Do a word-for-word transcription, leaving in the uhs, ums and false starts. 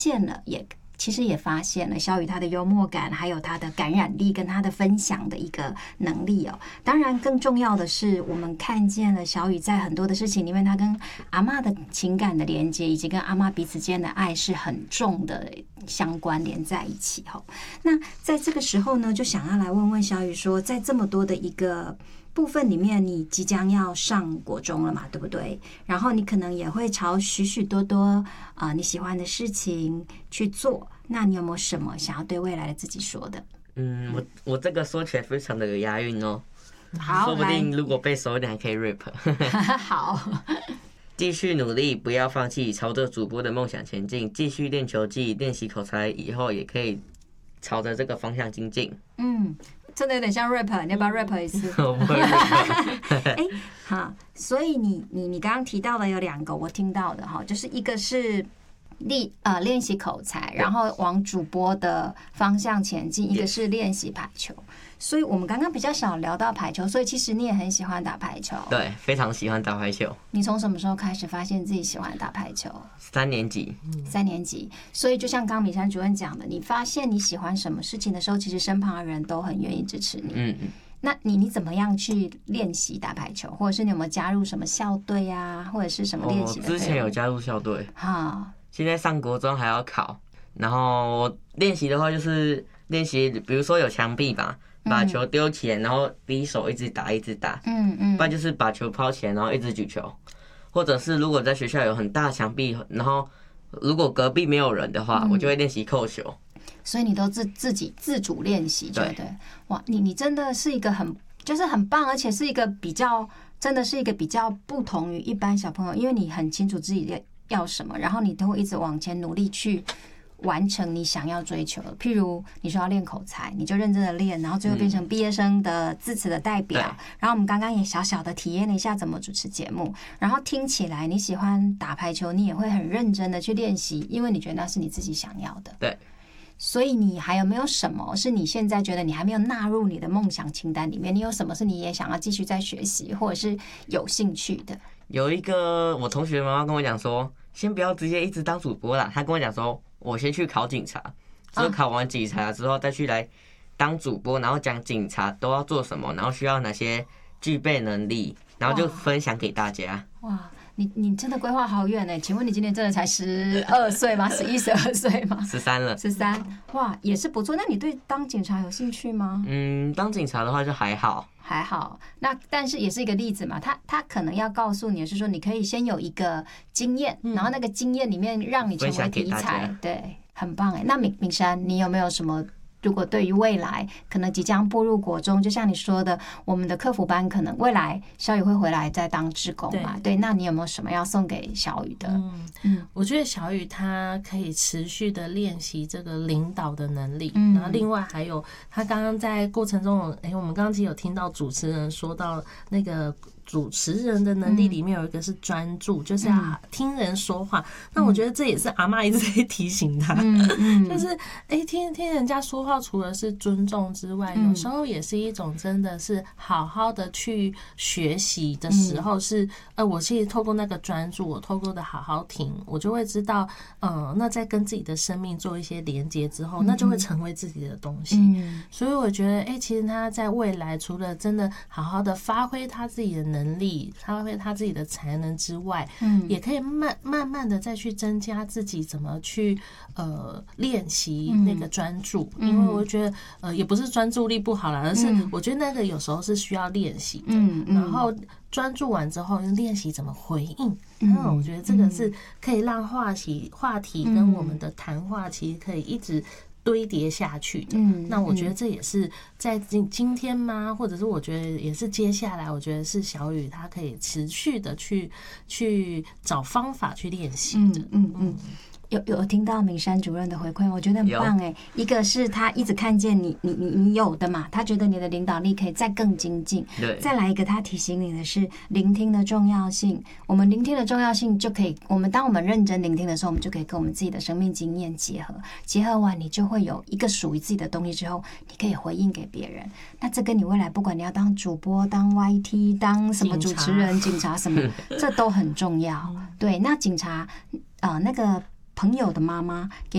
见了也。其实也发现了小雨他的幽默感，还有他的感染力跟他的分享的一个能力哦。当然，更重要的是，我们看见了小雨在很多的事情里面，他跟阿嬷的情感的连接，以及跟阿嬷彼此间的爱是很重的相关联在一起哈。那在这个时候呢，就想要来问问小雨说，在这么多的一个部分里面，你即将要上国中了嘛，对不对？然后你可能也会朝许许多多啊、呃、你喜欢的事情去做。那你有没有什么想要对未来的自己说的？ 嗯，我我这个说起来非常的有押韵哦。 好， 说不定如果背熟一点还可以 rap。 好， 继续努力，不要放弃，朝着主播的梦想前进。继续练球技，练习口才，以后也可以朝着这个方向精进。 嗯。真的有点像 rap， 你要不要 rap 一次？ 我不会 rap。 哎，好，所以你你你刚刚提到的有两个我听到的哈，就是一个是练呃练习口才，然后往主播的方向前进；一个是练习排球。所以我们刚刚比较少聊到排球，所以其实你也很喜欢打排球。 对，非常喜欢打排球。 你从什么时候开始发现自己喜欢打排球？ 三年级。 三年级。所以就像刚刚米山主任讲的，你发现你喜欢什么事情的时候，其实身旁的人都很愿意支持你。 嗯嗯。 那你你怎么样去练习打排球，或者是你有没有加入什么校队啊，或者是什么练习的队伍？ 我之前有加入校队。 哈。 现在上国中还要考，然后练习的话就是练习，比如说有墙壁吧。把球丢起来，然后低手一直打，一直打。嗯嗯。不然就是把球抛起来，然后一直举球，或者是如果在学校有很大墙壁，然后如果隔壁没有人的话，嗯、我就会练习扣球。 所以你都自自己自主练习，对不对？哇，你你真的是一个很就是很棒，而且是一个比较真的是一个比较不同于一般小朋友，因为你很清楚自己要什么，然后你都会一直往前努力去。完成你想要追求的，譬如你说要练口才，你就认真的练，然后最后变成毕业生的致辞的代表。嗯、然后我们刚刚也小小的体验了一下怎么主持节目，然后听起来你喜欢打排球，你也会很认真的去练习，因为你觉得那是你自己想要的。 对。 所以你还有没有什么是你现在觉得你还没有纳入你的梦想清单里面？你有什么是你也想要继续再学习，或者是有兴趣的？ 有一个我同学妈妈跟我讲说，先不要直接一直当主播啦，她跟我讲说。我先去考警察，之后考完警察之后再去来当主播，然后讲警察都要做什么，然后需要哪些具备能力，然后就分享给大家。 哇，你你真的规划好远呢？请问你今年真的才十二岁吗？十一、十二岁吗？ 十三了。 十三，哇，也是不错。那你对当警察有兴趣吗？ 嗯，当警察的话就还好。 还好，那但是也是一个例子嘛，他他可能要告诉你的是说，你可以先有一个经验，嗯、然后那个经验里面让你成为题材，对，很棒哎。那敏敏山，你有没有什么？如果对于未来可能即将步入国中，就像你说的，我们的客服班可能未来小雨会回来再当志工嘛？对， 对，那你有没有什么要送给小雨的？ 嗯嗯，我觉得小雨他可以持续的练习这个领导的能力，嗯、然后另外还有他刚刚在过程中，哎，我们刚刚其实有听到主持人说到那个。主持人的能力里面有一个是专注，嗯、就是要听人说话。嗯、那我觉得这也是阿嬷一直在提醒他，嗯嗯、就是哎、欸，听听人家说话，除了是尊重之外，嗯、有时候也是一种真的是好好的去学习的时候是，是呃，我其实透过那个专注，我透过的好好听，我就会知道，呃，那在跟自己的生命做一些连接之后，那就会成为自己的东西。嗯、所以我觉得，哎、欸，其实他在未来除了真的好好的发挥他自己的能力。能力，发挥他自己的才能之外，嗯，也可以慢慢慢的再去增加自己怎么去呃练习那个专注，嗯、因为我觉得呃也不是专注力不好啦，而是我觉得那个有时候是需要练习的，嗯嗯、然后专注完之后练习怎么回应，嗯，我觉得这个是可以让话题话题跟我们的谈话其实可以一直。堆叠下去的，嗯，那我觉得这也是在今今天吗？或者是我觉得也是接下来，我觉得是小雨她可以持续的去去找方法去练习的，嗯嗯嗯。 有有听到敏山主任的回馈，我觉得很棒哎。一个是他一直看见你你你你有的嘛，他觉得你的领导力可以再更精进。对。再来一个，他提醒你的是聆听的重要性。我们聆听的重要性就可以，我们当我们认真聆听的时候，我们就可以跟我们自己的生命经验结合，结合完你就会有一个属于自己的东西之后，你可以回应给别人。那这跟你未来不管你要当主播、当 Y T、当什么主持人、警察什么，这都很重要。对，那警察呃那个。朋友的妈妈给